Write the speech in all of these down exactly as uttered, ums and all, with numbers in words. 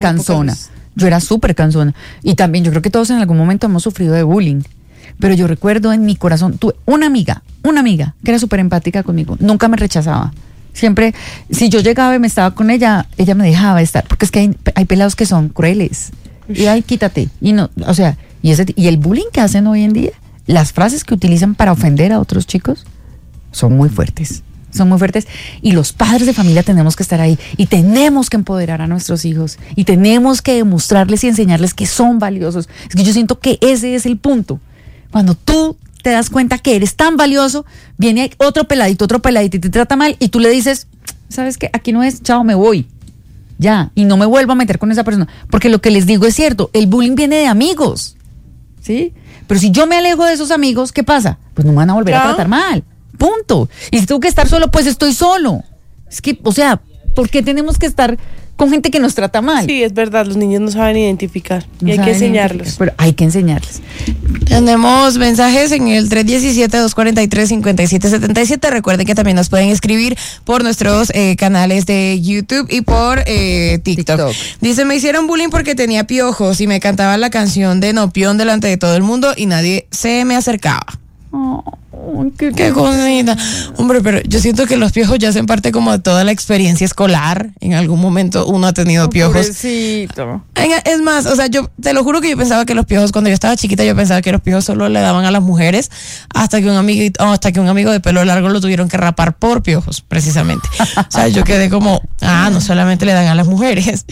cansona. Yo era súper cansona. Y también yo creo que todos en algún momento hemos sufrido de bullying. Pero yo recuerdo en mi corazón, tuve una amiga, una amiga que era súper empática conmigo. Nunca me rechazaba. Siempre, si yo llegaba y me estaba con ella, ella me dejaba estar. Porque es que hay, hay pelados que son crueles. Y ay, quítate. Y no, o sea, y, ese, y el bullying que hacen hoy en día, las frases que utilizan para ofender a otros chicos, son muy fuertes. Son muy fuertes y los padres de familia tenemos que estar ahí y tenemos que empoderar a nuestros hijos y tenemos que demostrarles y enseñarles que son valiosos. Es que yo siento que ese es el punto. Cuando tú te das cuenta que eres tan valioso, viene otro peladito, otro peladito y te trata mal y tú le dices, ¿sabes qué? Aquí no es, chao, me voy. Ya, y no me vuelvo a meter con esa persona. Porque lo que les digo es cierto, el bullying viene de amigos, ¿sí? Pero si yo me alejo de esos amigos, ¿qué pasa? Pues no me van a volver ¿Ya? a tratar mal. Punto. Y si tengo que estar solo, pues estoy solo. Es que, o sea, ¿por qué tenemos que estar con gente que nos trata mal? Sí, es verdad, los niños no saben identificar no y hay que enseñarlos. Pero hay que enseñarles. Tenemos mensajes en el tres diecisiete, dos cuarenta y tres, cincuenta y siete setenta y siete. Recuerden que también nos pueden escribir por nuestros eh, canales de YouTube y por eh, TikTok. TikTok. Dice, me hicieron bullying porque tenía piojos y me cantaba la canción de Nopión delante de todo el mundo y nadie se me acercaba. Oh. Qué, qué cosita. Hombre, pero yo siento que los piojos ya hacen parte como de toda la experiencia escolar. En algún momento uno ha tenido piojos. Pobrecito. Es más, o sea, yo te lo juro que yo pensaba que los piojos, cuando yo estaba chiquita, yo pensaba que los piojos solo le daban a las mujeres, hasta que un amigo, hasta que un amigo de pelo largo lo tuvieron que rapar por piojos, precisamente. O sea, yo quedé como, ah, no solamente le dan a las mujeres.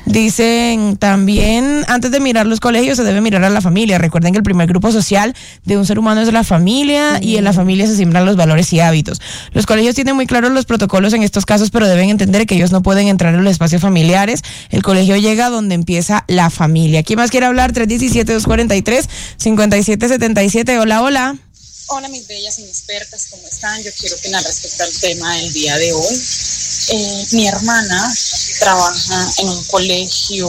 Dicen también, antes de mirar los colegios, se debe mirar a la familia. Recuerden que el primer grupo social de un ser humano es la familia, y en la familia se siembran los valores y hábitos. Los colegios tienen muy claros los protocolos en estos casos, pero deben entender que ellos no pueden entrar en los espacios familiares. El colegio llega donde empieza la familia. ¿Quién más quiere hablar? tres diecisiete, dos cuarenta y tres, cincuenta y siete setenta y siete. Hola, hola. Hola, mis bellas inexpertas, ¿cómo están? Yo quiero opinar respecto al tema del día de hoy. Eh, mi hermana trabaja en un colegio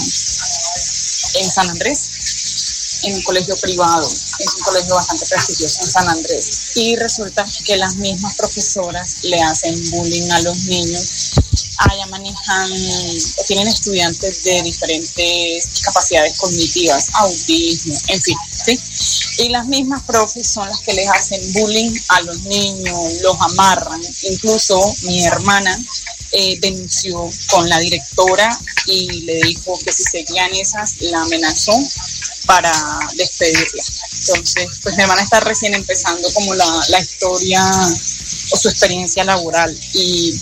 en San Andrés, en un colegio privado. Es un colegio bastante prestigioso en San Andrés. Y resulta que las mismas profesoras le hacen bullying a los niños. Allá manejan, tienen estudiantes de diferentes capacidades cognitivas, autismo, en fin, ¿sí? Y las mismas profes son las que les hacen bullying a los niños, los amarran. Incluso mi hermana eh, denunció con la directora y le dijo que si seguían esas, la amenazó para despedirla. Entonces, pues mi hermana está recién empezando como la, la historia o su experiencia laboral y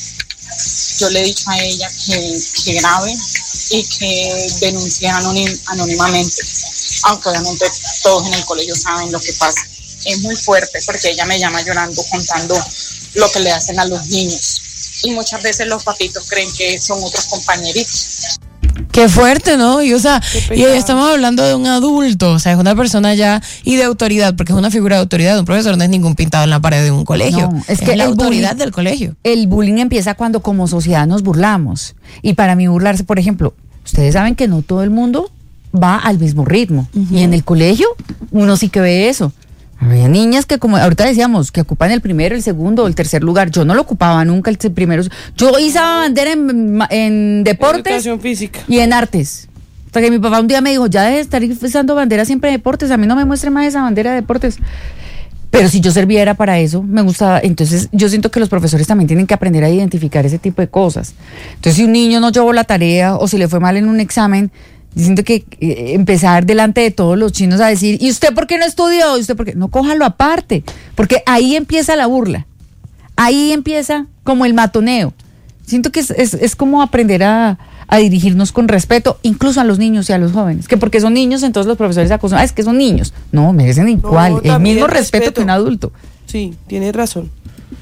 yo le he dicho a ella que, que grabe y que denuncie anonim, anónimamente, aunque obviamente todos en el colegio saben lo que pasa. Es muy fuerte porque ella me llama llorando contando lo que le hacen a los niños y muchas veces los papitos creen que son otros compañeritos. Qué fuerte, ¿no? Y o sea, y estamos hablando de un adulto, o sea, es una persona ya y de autoridad, porque es una figura de autoridad. Un profesor no es ningún pintado en la pared de un colegio. No, es, es que la autoridad bullying, del colegio. El bullying empieza cuando como sociedad nos burlamos. Y para mí burlarse, por ejemplo, ustedes saben que no todo el mundo va al mismo ritmo. Uh-huh. Y en el colegio uno sí que ve eso. Había niñas que, como ahorita decíamos, que ocupan el primero, el segundo o el tercer lugar. Yo no lo ocupaba nunca el primero. Yo hice bandera en, en deportes. Educación física. Y en artes. Hasta que mi papá un día me dijo, ya debe estar usando bandera siempre de deportes. A mí no me muestre más esa bandera de deportes. Pero si yo servía para eso, me gustaba. Entonces yo siento que los profesores también tienen que aprender a identificar ese tipo de cosas. Entonces si un niño no llevó la tarea o si le fue mal en un examen, siento que eh, empezar delante de todos los chinos a decir, ¿y usted por qué no estudió? ¿Y usted por qué? No, cójalo aparte, porque ahí empieza la burla, ahí empieza como el matoneo. Siento que es, es, es como aprender a, a dirigirnos con respeto, incluso a los niños y a los jóvenes, que porque son niños, entonces los profesores acusan, ah, es que son niños. No, merecen igual, no, el mismo respeto, respeto que un adulto. Sí, tienes razón.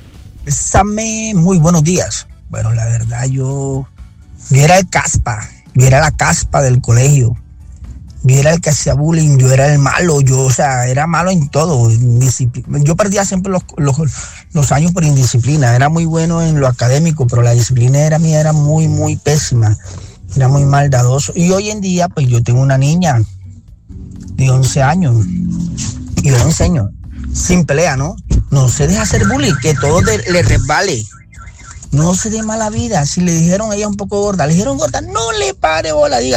Same, muy buenos días. Bueno, la verdad, yo, yo era el caspa. Yo era la caspa del colegio, yo era el que hacía bullying, yo era el malo, yo, o sea, era malo en todo. Yo perdía siempre los, los, los años por indisciplina, era muy bueno en lo académico, pero la disciplina era mía era muy, muy pésima, era muy maldadoso. Y hoy en día, pues yo tengo una niña de once años y yo le enseño, sin pelea, ¿no? No se deja hacer bullying, que todo de, le resbale. No se dé mala vida. Si le dijeron ella un poco gorda, le dijeron gorda, no le pare bola, diga.